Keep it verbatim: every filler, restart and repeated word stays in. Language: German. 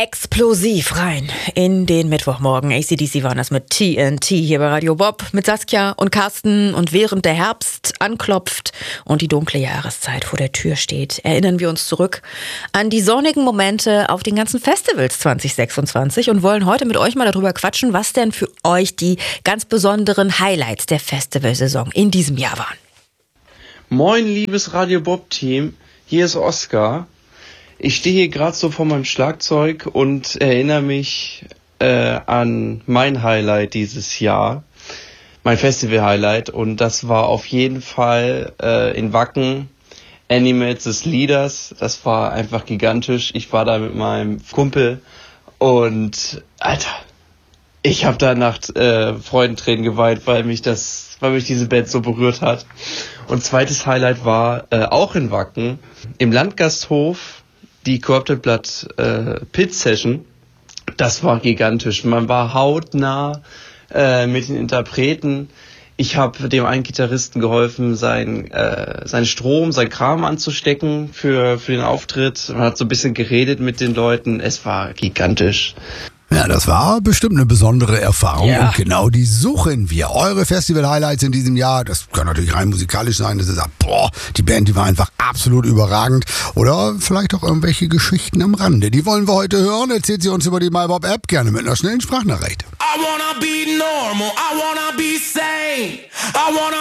explosiv rein in den Mittwochmorgen. A C D C waren das mit T N T hier bei Radio Bob mit Saskia und Carsten. Und während der Herbst anklopft und die dunkle Jahreszeit vor der Tür steht, erinnern wir uns zurück an die sonnigen Momente auf den ganzen Festivals zwanzig sechsundzwanzig und wollen heute mit euch mal darüber quatschen, was denn für euch die ganz besonderen Highlights der Festivalsaison in diesem Jahr waren. Moin, liebes Radio Bob-Team, hier ist Oskar. Ich stehe hier gerade so vor meinem Schlagzeug und erinnere mich äh, an mein Highlight dieses Jahr, mein Festival-Highlight, und das war auf jeden Fall äh, in Wacken, Animals as Leaders. Das war einfach gigantisch. Ich war da mit meinem Kumpel und Alter, ich habe da nach äh, Freudentränen geweint, weil mich das, weil mich diese Band so berührt hat. Und zweites Highlight war äh, auch in Wacken im Landgasthof. Die Corrupted Blood äh, Pit Session, das war gigantisch. Man war hautnah äh, mit den Interpreten. Ich habe dem einen Gitarristen geholfen, sein, äh, seinen Strom, sein Kram anzustecken für, für den Auftritt. Man hat so ein bisschen geredet mit den Leuten. Es war gigantisch. Ja, das war bestimmt eine besondere Erfahrung Ja. und genau die suchen wir. Eure Festival-Highlights in diesem Jahr, das kann natürlich rein musikalisch sein, dass ihr sagt, boah, die Band, die war einfach absolut überragend. Oder vielleicht auch irgendwelche Geschichten am Rande. Die wollen wir heute hören. Erzählt sie uns über die MyBob-App, gerne mit einer schnellen Sprachnachricht. I wanna be normal, I wanna be sane, I wanna